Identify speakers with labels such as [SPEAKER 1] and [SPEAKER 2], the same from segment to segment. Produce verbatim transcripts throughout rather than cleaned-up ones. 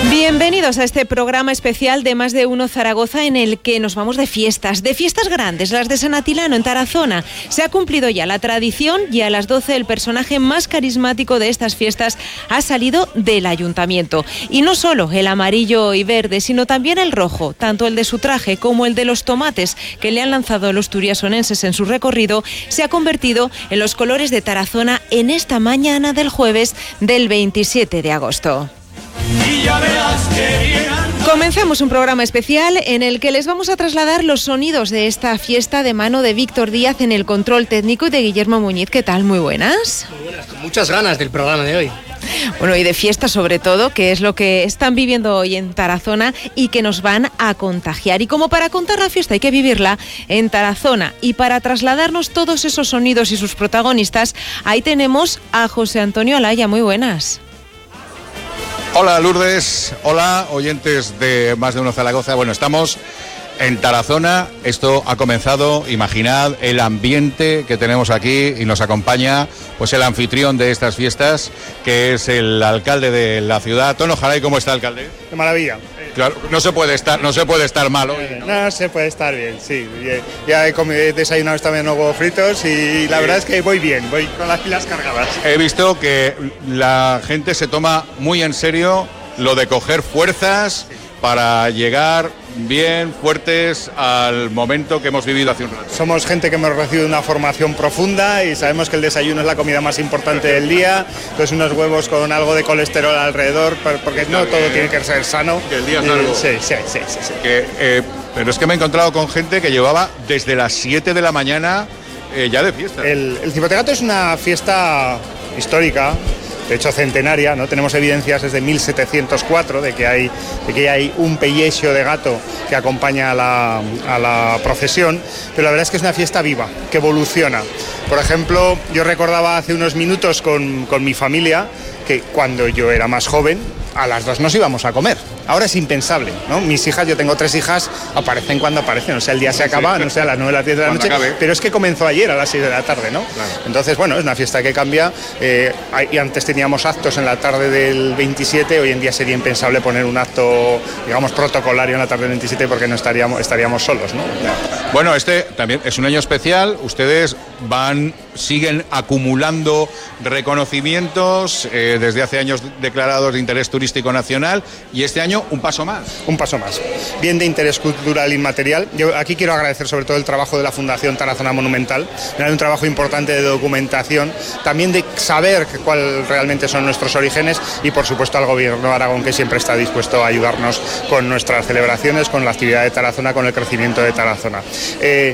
[SPEAKER 1] Bienvenidos a este programa especial de Más de Uno Zaragoza, en el que nos vamos de fiestas, de fiestas grandes, las de San Atilano en Tarazona. Se ha cumplido ya la tradición y a las doce el personaje más carismático de estas fiestas ha salido del ayuntamiento. Y no solo el amarillo y verde, sino también el rojo, tanto el de su traje como el de los tomates que le han lanzado los turiasonenses en su recorrido, se ha convertido en los colores de Tarazona en esta mañana del jueves del veintisiete de agosto. Y ya verás que bien. Comenzamos un programa especial en el que les vamos a trasladar los sonidos de esta fiesta de mano de Víctor Díaz en el control técnico y de Guillermo Muñiz. ¿Qué tal? Muy buenas.
[SPEAKER 2] Muy buenas, con muchas ganas del programa de hoy.
[SPEAKER 1] Bueno, y de fiesta sobre todo, que es lo que están viviendo hoy en Tarazona y que nos van a contagiar. Y como para contar la fiesta hay que vivirla en Tarazona, y para trasladarnos todos esos sonidos y sus protagonistas, ahí tenemos a José Antonio Alaya. Muy buenas.
[SPEAKER 3] Hola Lourdes, hola oyentes de Más de Uno Zaragoza. Bueno, estamos en Tarazona, esto ha comenzado, imaginad el ambiente que tenemos aquí, y nos acompaña pues el anfitrión de estas fiestas, que es el alcalde de la ciudad. Tono Jaray, ¿cómo está, alcalde?
[SPEAKER 4] De maravilla.
[SPEAKER 3] Claro, no se puede estar, no se puede estar mal hoy, ¿no?
[SPEAKER 4] No, se puede estar bien, sí. Ya he, comido, he desayunado también unos huevos fritos y la sí. verdad es que voy bien, voy con las pilas cargadas.
[SPEAKER 3] He visto que la gente se toma muy en serio lo de coger fuerzas para llegar bien fuertes al momento que hemos vivido hace un rato.
[SPEAKER 4] Somos gente que hemos recibido una formación profunda y sabemos que el desayuno es la comida más importante del día. Entonces unos huevos con algo de colesterol alrededor, porque no todo tiene que ser sano.
[SPEAKER 3] Que el día es largo.
[SPEAKER 4] Sí, sí, sí, sí, sí.
[SPEAKER 3] Que, eh, pero es que me he encontrado con gente que llevaba desde las siete de la mañana eh, ya de fiesta.
[SPEAKER 4] El, el Cipote-Gato es una fiesta histórica, de hecho centenaria, ¿no? Tenemos evidencias desde mil setecientos cuatro de que hay, de que hay un pellejo de gato que acompaña a la, a la procesión, pero la verdad es que es una fiesta viva, que evoluciona. Por ejemplo, yo recordaba hace unos minutos con, con mi familia que cuando yo era más joven, a las dos nos íbamos a comer. Ahora es impensable, ¿no? Mis hijas, yo tengo tres hijas, aparecen cuando aparecen, o sea, el día se acaba, no sé, a las nueve, a las diez de la noche, acabe. Pero es que comenzó ayer a las seis de la tarde, ¿no? Claro. Entonces, bueno, es una fiesta que cambia, eh, y antes teníamos actos en la tarde del veintisiete, hoy en día sería impensable poner un acto, digamos, protocolario en la tarde del veintisiete porque no estaríamos, estaríamos solos, ¿no?
[SPEAKER 3] Bueno, este también es un año especial, ustedes van, siguen acumulando reconocimientos, eh, desde hace años declarados de interés turístico nacional, y este año un paso más.
[SPEAKER 4] Un paso más. Bien de interés cultural inmaterial. Yo aquí quiero agradecer sobre todo el trabajo de la Fundación Tarazona Monumental. Hay un trabajo importante de documentación, también de saber cuáles realmente son nuestros orígenes, y por supuesto al Gobierno de Aragón, que siempre está dispuesto a ayudarnos con nuestras celebraciones, con la actividad de Tarazona, con el crecimiento de Tarazona. Eh,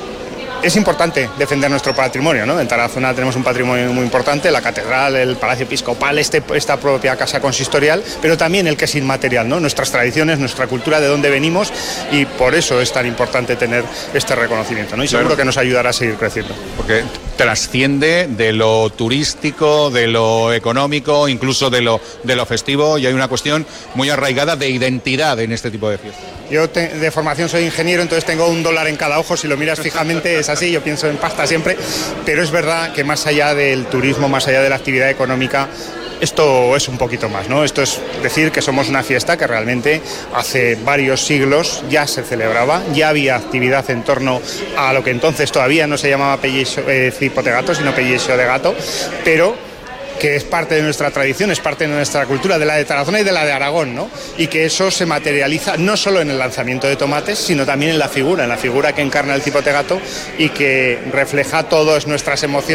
[SPEAKER 4] Es importante defender nuestro patrimonio, ¿no? En Tarazona tenemos un patrimonio muy importante, la catedral, el palacio episcopal, este, esta propia casa consistorial, pero también el que es inmaterial, ¿no? Nuestras tradiciones, nuestra cultura, de dónde venimos, y por eso es tan importante tener este reconocimiento, ¿no? Y seguro que nos ayudará a seguir creciendo.
[SPEAKER 3] Porque trasciende de lo turístico, de lo económico, incluso de lo, de lo festivo, y hay una cuestión muy arraigada de identidad en este tipo de fiestas.
[SPEAKER 4] Yo te, de formación soy ingeniero, entonces tengo un dólar en cada ojo, si lo miras fijamente es así, yo pienso en pasta siempre, pero es verdad que más allá del turismo, más allá de la actividad económica, esto es un poquito más, ¿no? Esto es decir que somos una fiesta que realmente hace varios siglos ya se celebraba, ya había actividad en torno a lo que entonces todavía no se llamaba pellejo, eh, Cipote-Gato, sino pellejo de gato, pero que es parte de nuestra tradición, es parte de nuestra cultura, de la de Tarazona y de la de Aragón, ¿no? Y que eso se materializa no solo en el lanzamiento de tomates, sino también en la figura, en la figura que encarna el Cipote-Gato y que refleja todas nuestras emociones